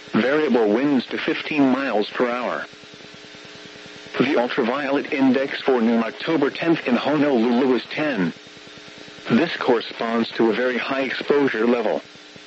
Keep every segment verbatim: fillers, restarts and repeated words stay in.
variable winds to fifteen miles per hour. The ultraviolet index for noon October tenth in Honolulu is ten. This corresponds to a very high exposure level.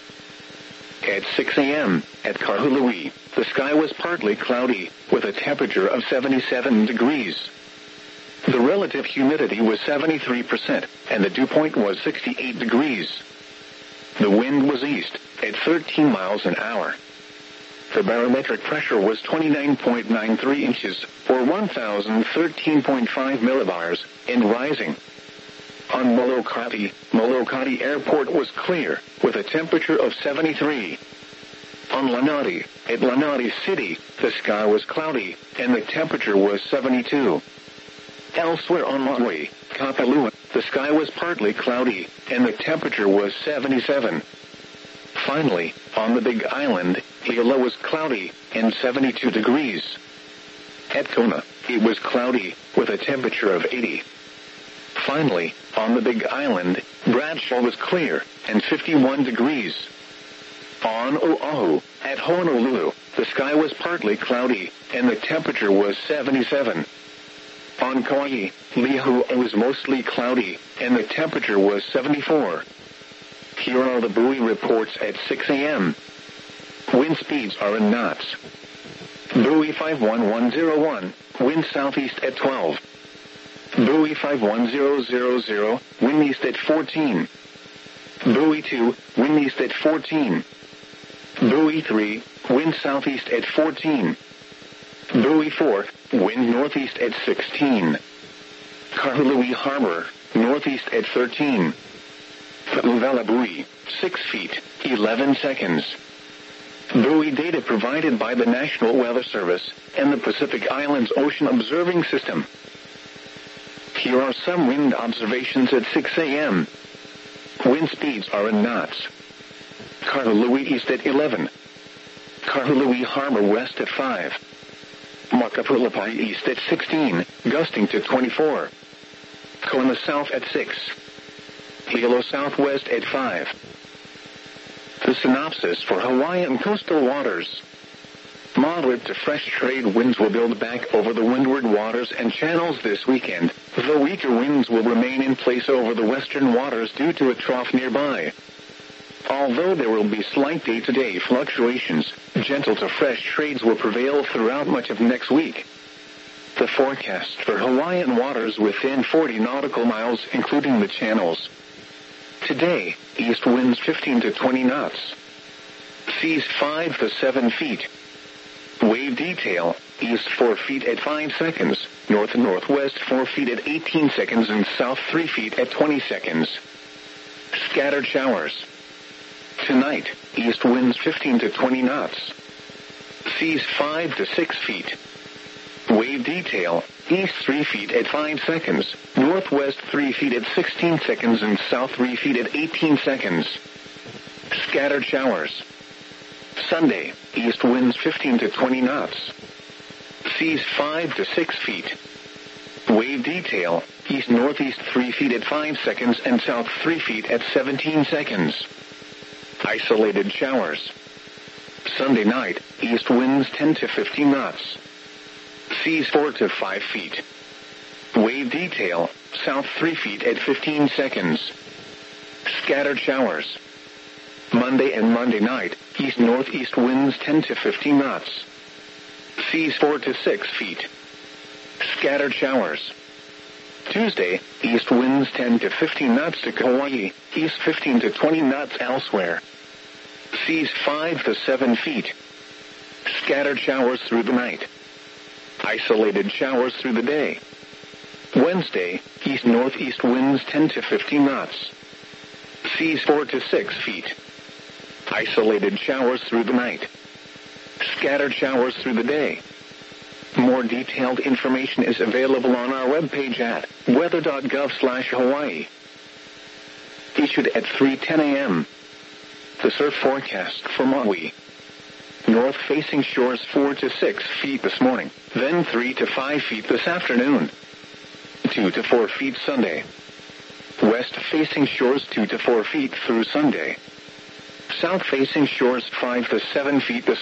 At six a m, at Kahului, the sky was partly cloudy, with a temperature of seventy-seven degrees. The relative humidity was seventy-three percent, and the dew point was sixty-eight degrees. The wind was east, at thirteen miles an hour. The barometric pressure was twenty-nine point nine three inches, or one thousand thirteen point five millibars, and rising. On Molokati, Molokati Airport was clear, with a temperature of seventy-three. On Lanai, at Lanai City, the sky was cloudy, and the temperature was seventy-two. Elsewhere on Maui, Kapalua, the sky was partly cloudy, and the temperature was seventy-seven. Finally, on the Big Island, Hilo was cloudy, and seventy-two degrees. At Kona, it was cloudy, with a temperature of eighty. Finally, on the Big Island, Bradshaw was clear, and fifty-one degrees. On Oahu, at Honolulu, the sky was partly cloudy, and the temperature was seventy-seven. On Kauai, Lihue was mostly cloudy, and the temperature was seventy-four. Here are the buoy reports at six a m Wind speeds are in knots. Buoy five one one zero one, wind southeast at twelve. Buoy five one zero zero zero, wind east at fourteen. Buoy two, wind east at fourteen. Buoy three, wind southeast at fourteen. Buoy four, wind northeast at sixteen. Kahului Harbor, northeast at thirteen. Fa'uvela buoy, six feet, eleven seconds. Buoy data provided by the National Weather Service and the Pacific Islands Ocean Observing System. Here are some wind observations at six a m Wind speeds are in knots. Kahului east at eleven. Kahului Harbor west at five. Makapulapai east at sixteen, gusting to twenty-four. Kona south at six. Hilo southwest at five. The synopsis for Hawaiian coastal waters. Moderate to fresh trade winds will build back over the windward waters and channels this weekend, though weaker winds will remain in place over the western waters due to a trough nearby. Although there will be slight day-to-day fluctuations, gentle to fresh trades will prevail throughout much of next week. The forecast for Hawaiian waters within forty nautical miles, including the channels. Today, east winds fifteen to twenty knots. Seas five to seven feet. Wave detail, east four feet at five seconds, north and northwest four feet at eighteen seconds, and south three feet at twenty seconds. Scattered showers. Tonight, east winds fifteen to twenty knots. Seas five to six feet. Wave detail, east three feet at five seconds, northwest three feet at sixteen seconds, and south three feet at eighteen seconds. Scattered showers. Sunday, east winds fifteen to twenty knots. Seas five to six feet. Wave detail, east-northeast three feet at five seconds and south three feet at seventeen seconds. Isolated showers. Sunday night, east winds ten to fifteen knots. Seas four to five feet. Wave detail, south three feet at fifteen seconds. Scattered showers. Monday and Monday night, east-northeast winds ten to fifteen knots. Seas four to six feet. Scattered showers. Tuesday, east winds ten to fifteen knots to Kauai, east fifteen to twenty knots elsewhere. Seas five to seven feet. Scattered showers through the night. Isolated showers through the day. Wednesday, east-northeast winds ten to fifteen knots. Seas four to six feet. Isolated showers through the night. Scattered showers through the day. More detailed information is available on our webpage at weather dot gov slash Hawaii. Issued at three ten a m The surf forecast for Maui. North-facing shores four to six feet this morning, then three to five feet this afternoon. two to four feet Sunday. West-facing shores two to four feet through Sunday. South-facing shores five to seven feet this